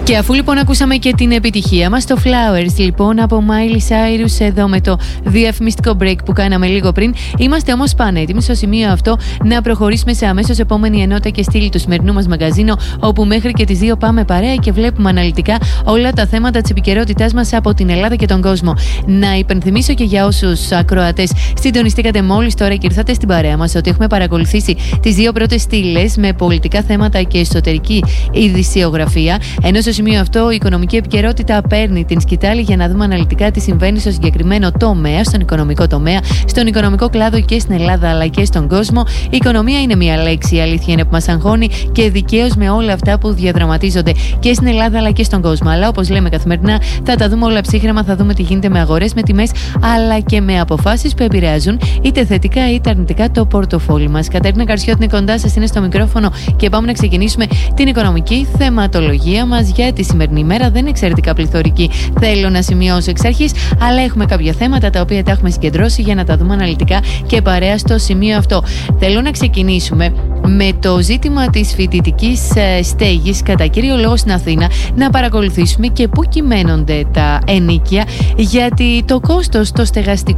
Και αφού λοιπόν ακούσαμε και την επιτυχία μας, το Flowers λοιπόν από Miley Cyrus εδώ με το διαφημιστικό break που κάναμε λίγο πριν, είμαστε όμως πανέτοιμοι στο σημείο αυτό να προχωρήσουμε σε αμέσως επόμενη ενότητα και στήλη του σημερινού μας μαγαζίνο, όπου μέχρι και τις 2 πάμε παρέα και βλέπουμε αναλυτικά όλα τα θέματα της επικαιρότητάς μας από την Ελλάδα και τον κόσμο. Να υπενθυμίσω και για όσους ακροατές συντονιστήκατε μόλις τώρα και ήρθατε στην παρέα μας ότι έχουμε παρακολουθήσει τις 2 πρώτες στήλες με πολιτικά θέματα και εσωτερική ειδησιογραφία, ενώ στο σημείο αυτό η οικονομική επικαιρότητα παίρνει την σκητάλη για να δούμε αναλυτικά τι συμβαίνει στο συγκεκριμένο τομέα, στον οικονομικό τομέα, στον οικονομικό κλάδο και στην Ελλάδα αλλά και στον κόσμο. Η οικονομία είναι μια λέξη, η αλήθεια είναι, που μας αγχώνει και δικαίως με όλα αυτά που διαδραματίζονται και στην Ελλάδα αλλά και στον κόσμο. Αλλά όπως λέμε καθημερινά, θα τα δούμε όλα ψύχρεμα, θα δούμε τι γίνεται με αγορές, με τιμές αλλά και με αποφάσεις που επηρεάζουν είτε θετικά είτε αρνητικά το πορτοφόλι μας. Κατερίνα Καρσιώτη είναι κοντά σας, είναι στο μικρόφωνο και πάμε να ξεκινήσουμε την οικονομική θεματολογία μας για τη σημερινή ημέρα. Δεν είναι εξαιρετικά πληθωρική, θέλω να σημειώσω εξ αρχής, αλλά έχουμε κάποια θέματα τα οποία τα έχουμε συγκεντρώσει για να τα δούμε αναλυτικά και παρέα στο σημείο αυτό. Θέλω να ξεκινήσουμε με το ζήτημα της φοιτητικής στέγης, κατά κύριο λόγο στην Αθήνα, να παρακολουθήσουμε και πού κυμαίνονται τα ενοίκια, γιατί το κόστος, το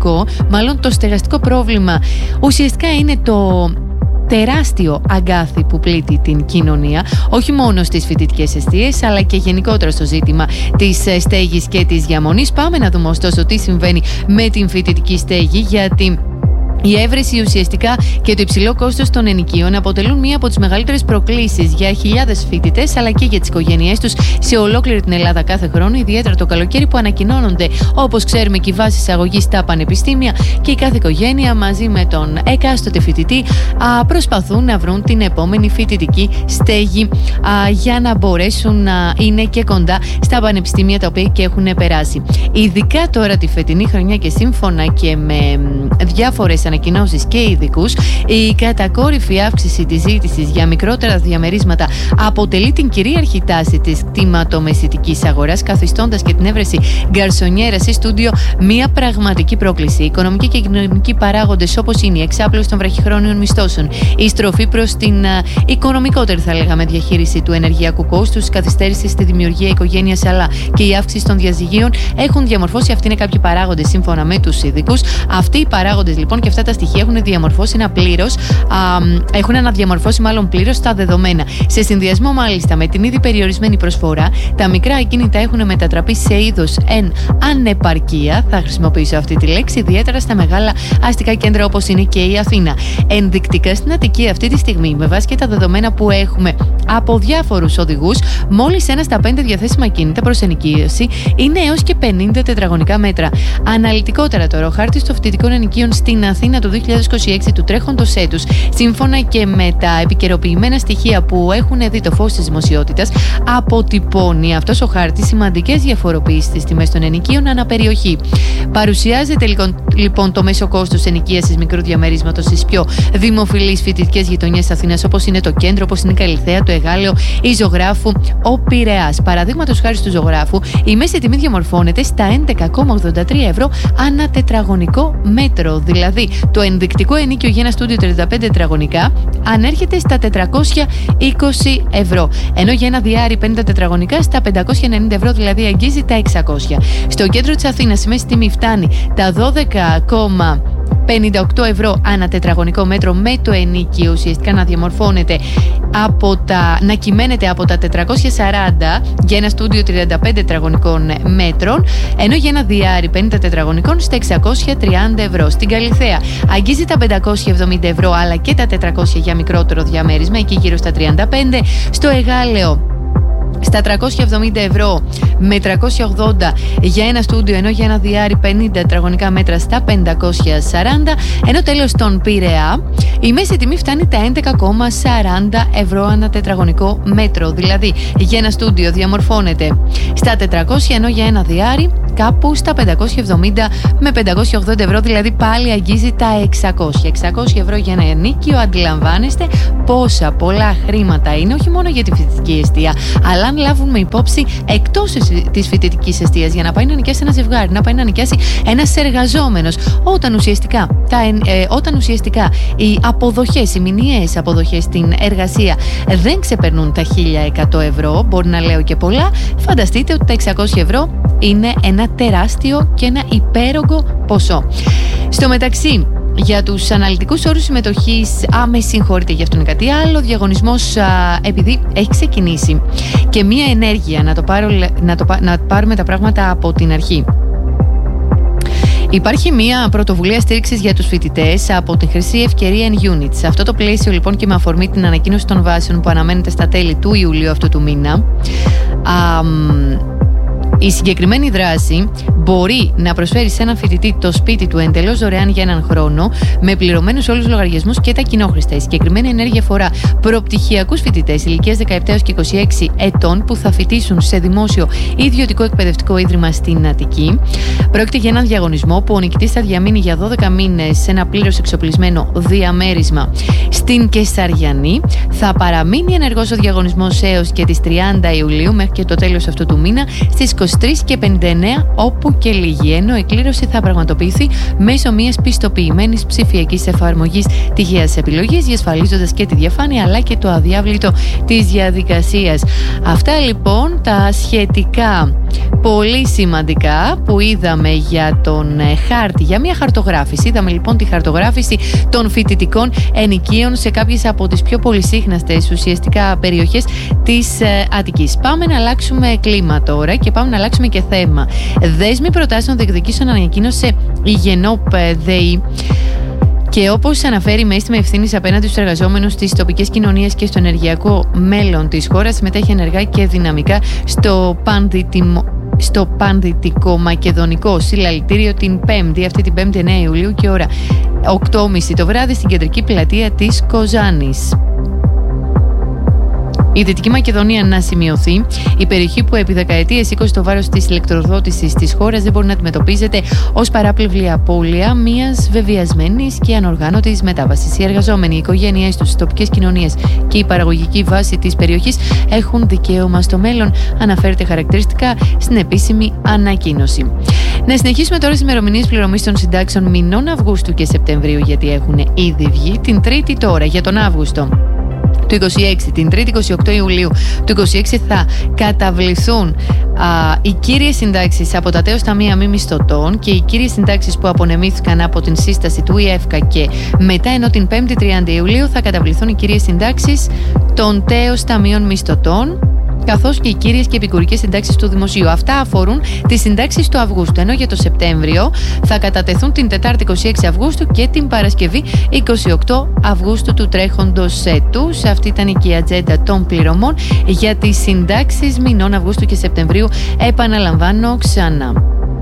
στεγαστικό πρόβλημα ουσιαστικά είναι το τεράστιο αγκάθι που πλήττει την κοινωνία, όχι μόνο στις φοιτητικές εστίες, αλλά και γενικότερα στο ζήτημα της στέγης και της διαμονής. Πάμε να δούμε ωστόσο τι συμβαίνει με την φοιτητική στέγη, γιατί η έβρεση ουσιαστικά και το υψηλό κόστος των ενοικίων αποτελούν μία από τις μεγαλύτερες προκλήσεις για χιλιάδες φοιτητές αλλά και για τις οικογένειές τους σε ολόκληρη την Ελλάδα κάθε χρόνο, ιδιαίτερα το καλοκαίρι που ανακοινώνονται, όπως ξέρουμε, και οι βάσεις εισαγωγής στα πανεπιστήμια και η κάθε οικογένεια μαζί με τον εκάστοτε φοιτητή προσπαθούν να βρουν την επόμενη φοιτητική στέγη για να μπορέσουν να είναι και κοντά στα πανεπιστήμια τα οποία και έχουν περάσει. Ειδικά τώρα τη φετινή χρονιά και σύμφωνα και με διάφορες ανακοινώσεις και ειδικούς, η κατακόρυφη αύξηση της ζήτησης για μικρότερα διαμερίσματα αποτελεί την κυρίαρχη τάση της κτηματομεσητικής αγοράς, καθιστώντας και την έβρεση γκαρσονιέρας ή στούντιο μια πραγματική πρόκληση. Οι οικονομικοί και κοινωνικοί παράγοντες, όπως είναι η εξάπλωση των βραχυχρόνιων μισθώσεων, η στροφή προς την οικονομικότερη, θα λέγαμε, διαχείριση του ενεργειακού κόστους, η καθυστέρηση στη δημιουργία οικογένειας αλλά και η αύξηση των διαζυγίων έχουν διαμορφώσει, αυτοί είναι κάποιοι παράγοντες σύμφωνα με τους ειδικούς. Αυτοί οι παράγοντες λοιπόν και αυτά τα στοιχεία έχουν αναδιαμορφώσει πλήρως τα δεδομένα. Σε συνδυασμό μάλιστα με την ήδη περιορισμένη προσφορά, τα μικρά ακίνητα έχουν μετατραπεί σε είδος ανεπαρκεία, θα χρησιμοποιήσω αυτή τη λέξη, ιδιαίτερα στα μεγάλα αστικά κέντρα όπως είναι και η Αθήνα. Ενδεικτικά στην Αττική αυτή τη στιγμή, με βάση και τα δεδομένα που έχουμε από διάφορους οδηγούς, μόλις 1 στα 5 διαθέσιμα ακίνητα προς ενοικίωση είναι έως και 50 τετραγωνικά μέτρα. Αναλυτικότερα τώρα, ο χάρτης των φοιτητικών ενοικίων στην Αθήνα του 2026 του τρέχοντος έτους, σύμφωνα και με τα επικαιροποιημένα στοιχεία που έχουν δει το φως της δημοσιότητας, αποτυπώνει αυτός ο χάρτης σημαντικές διαφοροποιήσεις στις τιμές των ενοικίων ανά περιοχή. Παρουσιάζεται λοιπόν το μέσο κόστος ενοικίασης μικρού διαμερίσματος στις πιο δημοφιλείς φοιτητικές γειτονιές της Αθήνας, όπως είναι το Κέντρο, όπως είναι η Καλιθέα, το Εγάλεο, η Ζωγράφου, ο Πειραιάς. Παραδείγματος χάρη του Ζωγράφου, η μέση τιμή διαμορφώνεται στα 11,83 ευρώ ανά τετραγωνικό μέτρο. Δηλαδή, το ενδεικτικό ενοίκιο για ένα στούντιο 35 τετραγωνικά ανέρχεται στα 420 ευρώ, ενώ για ένα διάρρη 50 τετραγωνικά στα 590 ευρώ, δηλαδή αγγίζει τα 600. Στο κέντρο της Αθήνας η μέση τιμή φτάνει τα 12,58 ευρώ ανά τετραγωνικό μέτρο, με το ενοίκιο ουσιαστικά να διαμορφώνεται να κυμαίνεται από τα 440 για ένα στούντιο 35 τετραγωνικών μέτρων, ενώ για ένα διάρρη 50 τετραγωνικών στα 630 ευρώ. Στην Καλιθέα αγγίζει τα 570 ευρώ αλλά και τα 400 για μικρότερο διαμέρισμα, εκεί γύρω στα 35. Στο Εγάλεο στα 370 ευρώ με 380 για ένα στούντιο, ενώ για ένα διάρρη 50 τετραγωνικά μέτρα στα 540, ενώ τέλος στον Πειραιά η μέση τιμή φτάνει τα 11,40 ευρώ ανά τετραγωνικό μέτρο, δηλαδή για ένα στούντιο διαμορφώνεται στα 400, ενώ για ένα διάρρη κάπου στα 570 με 580 ευρώ, δηλαδή πάλι αγγίζει τα 600 ευρώ για ένα ενίκιο. Αντιλαμβάνεστε πόσα πολλά χρήματα είναι, όχι μόνο για τη φοιτητική εστία, αλλά αν λάβουμε υπόψη εκτός της φοιτητικής εστίας, για να πάει να νοικιάσει ένα ζευγάρι, να πάει να νοικιάσει ένας εργαζόμενος, όταν ουσιαστικά οι αποδοχές, οι μηνιαίες αποδοχές στην εργασία δεν ξεπερνούν τα 1.100 ευρώ, μπορεί να λέω και πολλά, φανταστείτε ότι τα 600 ευρώ είναι ένα τεράστιο και ένα υπέρογκο ποσό. Στο μεταξύ, για τους αναλυτικούς όρους συμμετοχής, με συγχωρείτε, γι' αυτό είναι κάτι άλλο, ο διαγωνισμός, επειδή έχει ξεκινήσει και μία ενέργεια, να πάρουμε τα πράγματα από την αρχή. Υπάρχει μια πρωτοβουλία στήριξης για τους φοιτητές από την Χρυσή Ευκαιρία Unit. Σε αυτό το πλαίσιο, λοιπόν, και με αφορμή την ανακοίνωση των βάσεων που αναμένεται στα τέλη του Ιουλίου αυτού του μήνα, η συγκεκριμένη δράση μπορεί να προσφέρει σε έναν φοιτητή το σπίτι του εντελώς δωρεάν για έναν χρόνο, με πληρωμένους όλους τους λογαριασμούς και τα κοινόχρηστα. Η συγκεκριμένη ενέργεια αφορά προπτυχιακούς φοιτητές ηλικίας 17 έως και 26 ετών που θα φοιτήσουν σε δημόσιο ή ιδιωτικό εκπαιδευτικό ίδρυμα στην Αττική. Πρόκειται για έναν διαγωνισμό που ο νικητής θα διαμείνει για 12 μήνες σε ένα πλήρως εξοπλισμένο διαμέρισμα στην Κεσαριανή. Θα παραμείνει ενεργός ο διαγωνισμός έως και τις 30 Ιουλίου, μέχρι και το τέλος αυτού του μήνα, στις 23:59 όπου και λίγη, ενώ η κλήρωση θα πραγματοποιηθεί μέσω μιας πιστοποιημένης ψηφιακής εφαρμογής τυχαίας επιλογής, διασφαλίζοντας και τη διαφάνεια αλλά και το αδιάβλητο της διαδικασίας. Αυτά λοιπόν τα σχετικά πολύ σημαντικά που είδαμε για τον χάρτη, για μια χαρτογράφηση. Είδαμε λοιπόν τη χαρτογράφηση των φοιτητικών ενοικίων σε κάποιες από τις πιο πολυσύχναστες ουσιαστικά περιοχές της Αττικής. Πάμε να αλλάξουμε κλίμα τώρα και πάμε να αλλάξουμε και θέμα. Δέσμοι προτάσεων διεκδικήσεων ανακοίνωσε η ΓΕΝΟΠ ΔΕΗ. Και όπως αναφέρει με αίσθημα ευθύνης απέναντι στους εργαζόμενους στις τοπικές κοινωνίες και στο ενεργειακό μέλλον της χώρας, συμμετέχει ενεργά και δυναμικά στο πανδυτικό μακεδονικό συλλαλητήριο αυτή την 5η 9 Ιουλίου και ώρα 8:30 το βράδυ στην κεντρική πλατεία της Κοζάνης. Η Δυτική Μακεδονία, να σημειωθεί, η περιοχή που επί δεκαετίες σήκωσε το βάρος της ηλεκτροδότησης της χώρας, δεν μπορεί να αντιμετωπίζεται ως παράπλευρη απώλεια μιας βεβαιασμένης και ανοργάνωτης μετάβασης. Οι εργαζόμενοι, οι οικογένειές τους, οι τοπικές κοινωνίες και η παραγωγική βάση της περιοχής έχουν δικαίωμα στο μέλλον, αναφέρεται χαρακτηριστικά στην επίσημη ανακοίνωση. Να συνεχίσουμε τώρα στις ημερομηνίες πληρωμής των συντάξεων μηνών Αυγούστου και Σεπτεμβρίου, γιατί έχουν ήδη βγει. Την Τρίτη τώρα, για τον Αύγουστο του 26, την Τρίτη 28 Ιουλίου του 26 θα καταβληθούν οι κύριες συντάξεις από τα τέως ταμεία μη μισθωτών και οι κύριες συντάξεις που απονεμήθηκαν από την σύσταση του ΙΕΦΚΑ και μετά, ενώ την 5η 30 Ιουλίου θα καταβληθούν οι κύριες συντάξεις των τέως ταμείων μισθωτών, καθώς και οι κύριες και επικουρικές συντάξεις του Δημοσίου. Αυτά αφορούν τις συντάξεις του Αυγούστου, ενώ για το Σεπτέμβριο θα κατατεθούν την Τετάρτη 26 Αυγούστου και την Παρασκευή 28 Αυγούστου του τρέχοντος έτους. Αυτή ήταν και η ατζέντα των πληρωμών για τις συντάξεις μηνών Αυγούστου και Σεπτεμβρίου. Επαναλαμβάνω ξανά.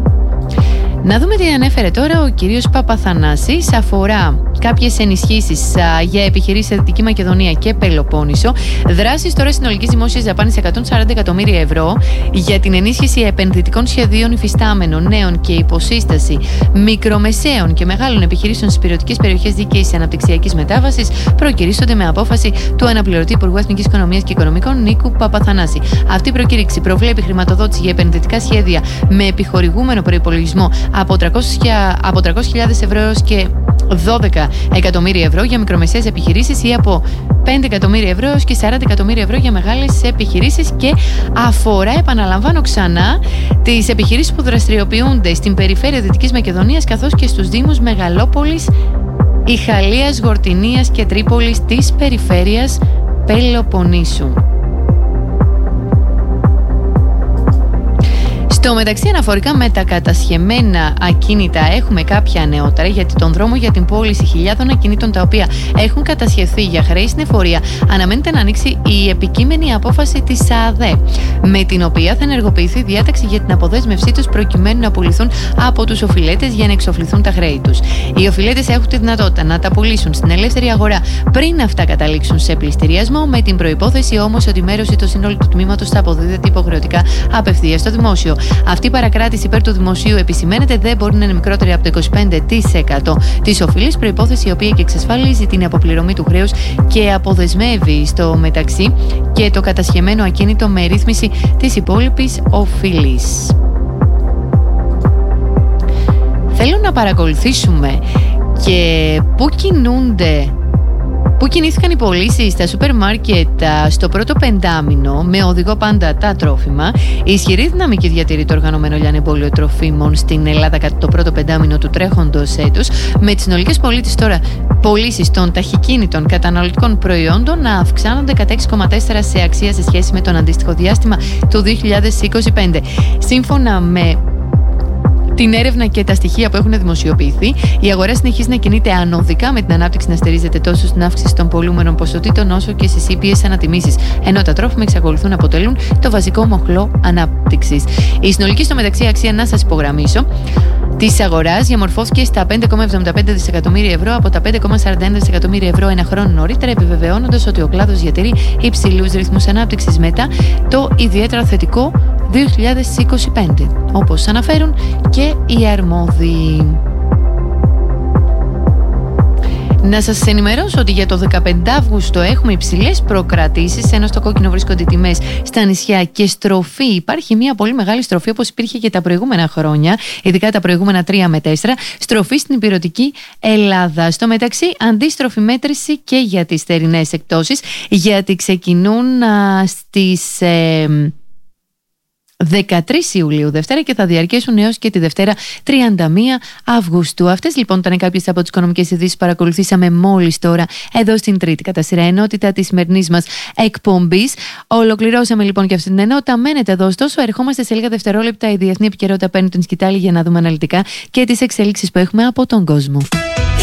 Να δούμε τι ανέφερε τώρα ο κύριος Παπαθανάσης. Αφορά κάποιες ενισχύσεις για επιχειρήσεις σε Δυτική Μακεδονία και Πελοπόννησο. Δράσεις τώρα συνολικής δημόσιας δαπάνης 140 εκατομμύρια ευρώ για την ενίσχυση επενδυτικών σχεδίων υφιστάμενων, νέων και υποσύσταση μικρομεσαίων και μεγάλων επιχειρήσεων στις υπηρετικές περιοχές δίκαιης αναπτυξιακής μετάβασης προκηρύσσονται με απόφαση του αναπληρωτή Υπουργού Εθνικής Οικονομίας και Οικονομικών Νίκου Παπαθανάση. Αυτή η προκήρυξη προβλέπει χρηματοδότηση για επενδυτικά σχέδια με επιχορηγούμενο προϋπολογισμό από 300.000 ευρώ έως και 12 εκατομμύρια ευρώ για μικρομεσαίες επιχειρήσεις ή από 5 εκατομμύρια ευρώ έως και 40 εκατομμύρια ευρώ για μεγάλες επιχειρήσεις, και αφορά, επαναλαμβάνω ξανά, τις επιχειρήσεις που δραστηριοποιούνται στην περιφέρεια Δυτικής Μακεδονίας καθώς και στους δήμους Μεγαλόπολης, Ιχαλίας, Γορτινίας και Τρίπολης της περιφέρειας Πελοποννήσου. Στο μεταξύ, αναφορικά με τα κατασχεμένα ακίνητα, έχουμε κάποια νεότερα, γιατί τον δρόμο για την πώληση χιλιάδων ακινήτων τα οποία έχουν κατασχεθεί για χρέη στην εφορία αναμένεται να ανοίξει η επικείμενη απόφαση της ΑΔΕ, με την οποία θα ενεργοποιηθεί διάταξη για την αποδέσμευσή τους προκειμένου να πουληθούν από τους οφειλέτες για να εξοφληθούν τα χρέη τους. Οι οφειλέτες έχουν τη δυνατότητα να τα πουλήσουν στην ελεύθερη αγορά πριν αυτά καταλήξουν σε πληστηριασμό, με την προϋπόθεση όμως ότι η μέρωση του συνόλου του τμήματος θα αποδίδεται υποχρεωτικά απευθείας στο δημόσιο. Αυτή η παρακράτηση υπέρ του δημοσίου, επισημαίνεται, δεν μπορεί να είναι μικρότερη από το 25% της οφειλής, προϋπόθεση η οποία και εξασφαλίζει την αποπληρωμή του χρέους και αποδεσμεύει στο μεταξύ και το κατασχεμένο ακίνητο με ρύθμιση της υπόλοιπης οφειλής. Θέλω να παρακολουθήσουμε και πού κινήθηκαν οι πωλήσεις στα σούπερ μάρκετ στο πρώτο πεντάμινο, με οδηγό πάντα τα τρόφιμα. Η ισχυρή δυναμική διατηρεί το οργανωμένο λιανεμπόριο τροφίμων στην Ελλάδα κατά το πρώτο πεντάμινο του τρέχοντος έτους, με τις συνολικές πωλήσεις των ταχυκίνητων καταναλωτικών προϊόντων να αυξάνονται κατά 6,4% σε αξία σε σχέση με τον αντίστοιχο διάστημα του 2025. Σύμφωνα με την έρευνα και τα στοιχεία που έχουν δημοσιοποιηθεί, η αγορά συνεχίζει να κινείται ανωδικά, με την ανάπτυξη να στηρίζεται τόσο στην αύξηση των πωλούμενων ποσοτήτων όσο και στις ήπιες ανατιμήσεις, ενώ τα τρόφιμα εξακολουθούν να αποτελούν το βασικό μοχλό ανάπτυξης. Η συνολική στο μεταξύ αξία, να σας υπογραμμίσω, της αγοράς διαμορφώθηκε στα 5,75 δισεκατομμύρια ευρώ από τα 5,41 δισεκατομμύρια ευρώ ένα χρόνο νωρίτερα, επιβεβαιώνοντας ότι ο κλάδος διατηρεί υψηλούς ρυθμούς ανάπτυξης μετά το ιδιαίτερα θετικό 2025, όπως αναφέρουν και οι αρμόδιοι. Να σας ενημερώσω ότι για το 15 Αύγουστο έχουμε υψηλές προκρατήσεις, ενώ στο κόκκινο βρίσκονται τιμές στα νησιά και στροφή. Υπάρχει μια πολύ μεγάλη στροφή, όπως υπήρχε και τα προηγούμενα χρόνια, ειδικά τα προηγούμενα 3 με 4, στροφή στην υπηρετική Ελλάδα. Στο μεταξύ, αντίστροφη μέτρηση και για τις θερινές εκτόσεις, γιατί ξεκινούν στις 13 Ιουλίου Δευτέρα και θα διαρκέσουν έως και τη Δευτέρα 31 Αυγούστου. Αυτές λοιπόν ήταν κάποιες από τις οικονομικές ειδήσεις που παρακολουθήσαμε μόλις τώρα εδώ στην τρίτη κατά σειρά ενότητα της σημερινής μας εκπομπής. Ολοκληρώσαμε λοιπόν και αυτή την ενότητα. Μένετε εδώ, ωστόσο, ερχόμαστε σε λίγα δευτερόλεπτα. Η διεθνή επικαιρότητα παίρνει την σκητάλη για να δούμε αναλυτικά και τις εξελίξεις που έχουμε από τον κόσμο.